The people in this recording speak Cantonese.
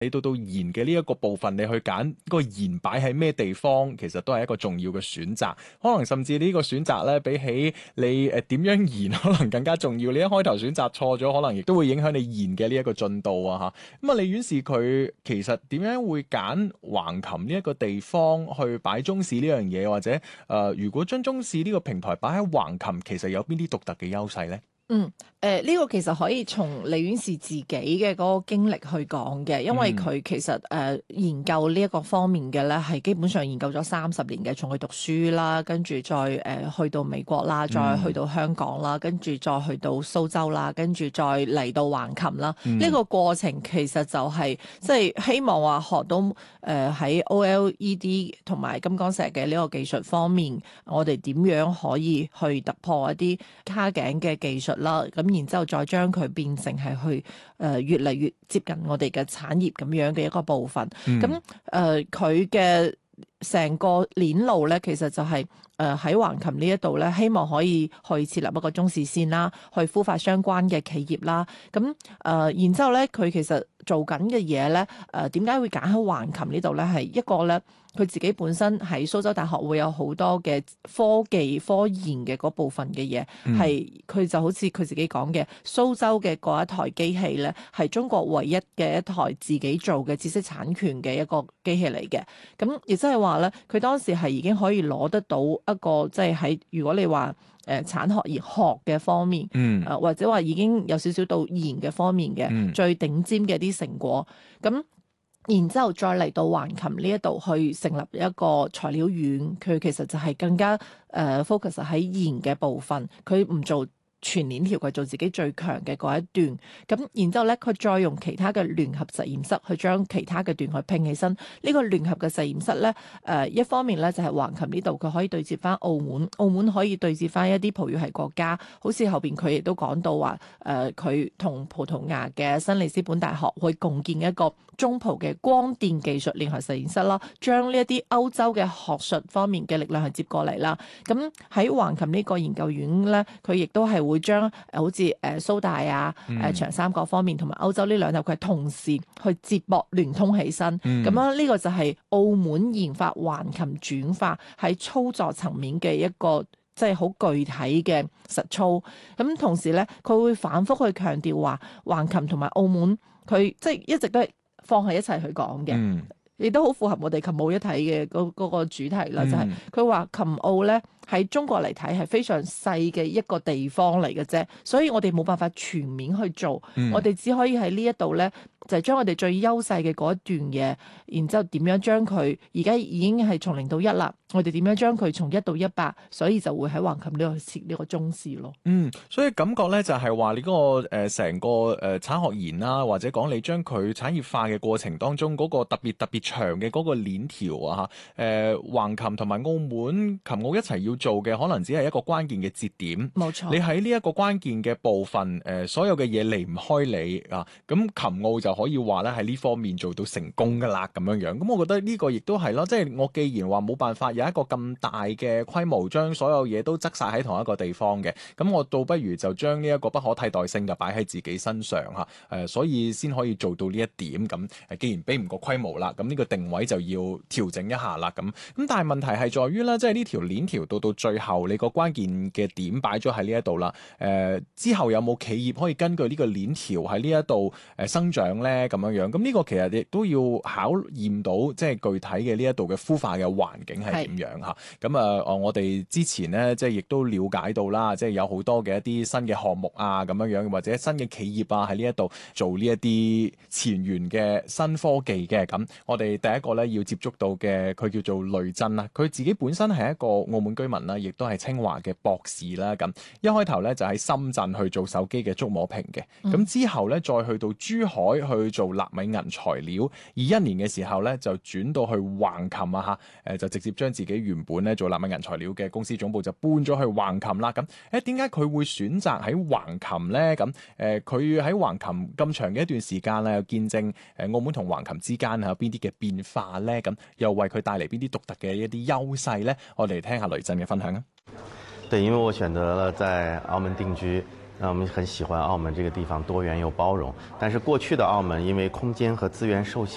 你到言嘅呢一個部分，你去揀個言擺喺咩地方，其實都係一個重要嘅選擇。可能甚至呢個選擇咧，比起你點樣言，可能更加重要。你一開頭選擇錯咗，可能亦都會影響你言嘅呢一個進度啊嚇。咁啊，李院士佢其實點樣會揀橫琴呢一個地方去擺中試呢樣嘢，或者如果將中試呢個平台擺喺橫琴，其實有邊啲獨特嘅優勢呢？ 呢個其實可以從李院士自己嘅嗰個經歷去講嘅，因為佢其實研究呢一個方面嘅咧，係基本上研究咗30年嘅，從佢讀書啦，跟住再去到美國啦，再去到香港啦，跟住再去到蘇州啦，跟住再嚟到橫琴啦。呢個過程其實就係即係希望話學到喺 OLED 同埋金剛石嘅呢個技術方面，我哋點樣可以去突破一啲卡頸嘅技術啦，咁然之後再將佢變成係去越嚟越接近我哋嘅產業咁樣嘅一個部分。咁佢嘅成個鏈路咧，其實就係喺橫琴呢一度咧，希望可以去設立一個中試線啦，去孵化相關嘅企業啦。咁然之後咧，佢其實做緊嘅嘢咧，點解會揀喺橫琴呢度咧？係一個咧。佢自己本身喺蘇州大學會有好多嘅科技科研嘅嗰部分嘅嘢，係佢就好似佢自己講嘅，蘇州嘅嗰一台機器咧，係中國唯一嘅一台自己做嘅知識產權嘅一個機器嚟嘅。咁亦即係話咧，佢當時係已經可以攞得到一個即係喺如果你話產學研學嘅方面，或者話已經有少少到研嘅方面嘅最頂尖嘅啲成果，咁。然之後再嚟到橫琴呢一度去成立一個材料院，佢其實就係更加focus 喺研嘅部分，佢唔做全鏈條，佢做自己最強嘅嗰一段。咁然之後咧，佢再用其他嘅聯合實驗室去將其他嘅段去拼起身。呢個聯合嘅實驗室咧，一方面咧就係橫琴呢度佢可以對接翻澳門，澳門可以對接翻一啲葡語系國家，好似後邊佢亦都講到話，佢同葡萄牙嘅新里斯本大學會共建一個中葡嘅光電技術聯合實驗室啦，將呢一啲歐洲嘅學術方面嘅力量係接過嚟啦。咁喺橫琴呢個研究院咧，佢亦都係會將好似蘇大啊、長三角方面同埋歐洲呢兩頭佢係同時去接駁聯通起身。咁樣呢個就係澳門研發橫琴轉化喺操作層面嘅一個即係好具體嘅實操。咁同時咧，佢會反覆去強調話橫琴同埋澳門佢即係一直都係放喺一齊去講嘅，亦都好符合我哋琴澳一體嘅嗰個主題啦。就係佢話琴澳咧喺中國嚟睇係非常細嘅一個地方嚟嘅啫，所以我哋冇辦法全面去做，我哋只可以喺呢一度咧就係將我哋最優勢嘅嗰一段嘢，然之後點樣將佢而家已經係從0到1啦，我哋點樣將佢從1到100，所以就會喺橫琴呢度設呢個中試咯。 所以感覺咧就係話你嗰個成個產學研啦，或者講你將佢產業化嘅過程當中嗰個特別長嘅嗰個鏈條啊嚇，橫琴同埋澳門琴澳一齊要做嘅，可能只係一個關鍵嘅節點。 冇錯， 你喺呢一個關鍵嘅部分，所有嘅嘢離唔開你啊，咁琴澳就可以話咧喺呢方面做到成功噶啦咁樣樣。咁我覺得呢個亦都係咯，即係我既然話冇辦法有一個咁大嘅規模，將所有嘢都側晒喺同一個地方嘅，咁我倒不如就將呢一個不可替代性就擺喺自己身上嚇，所以先可以做到呢一點。咁既然比唔過規模啦，咁呢個定位就要調整一下啦。咁但係問題係在於啦，即係呢條鏈條到最後你個關鍵嘅點擺咗喺呢一度啦。之後有冇企業可以根據呢個鏈條喺呢一度生長咧？咁樣樣，咁呢個其實亦都要考驗到即係具體嘅呢一度嘅孵化嘅環境係點樣嚇。咁我哋之前咧即係亦都了解到啦，即係有好多嘅一啲新嘅項目啊，咁樣樣或者新嘅企業啊喺呢一度做呢一啲前沿嘅新科技嘅。咁我哋第一個咧要接觸到嘅佢叫做雷震啦，佢自己本身係一個澳門居民啦，亦都係清華嘅博士啦。咁一開頭咧就喺深圳去做手機嘅觸摸屏嘅，咁之後咧再去到珠海去做納米銀材料，21年嘅時候咧就轉到去橫琴啊嚇，就直接將自己原本咧做納米銀材料嘅公司總部就搬咗去橫琴啦。咁點解佢會選擇喺橫琴咧？咁佢喺橫琴咁長嘅一段時間啦，又見證澳門同橫琴之間有邊啲嘅變化咧？咁又為佢帶嚟邊啲獨特嘅一啲優勢咧？我哋聽下雷震嘅分享啊！ 對，因為我選擇了在澳門定居，我們很喜歡澳門這個地方多元又包容。但是過去的澳門因為空間和資源受限。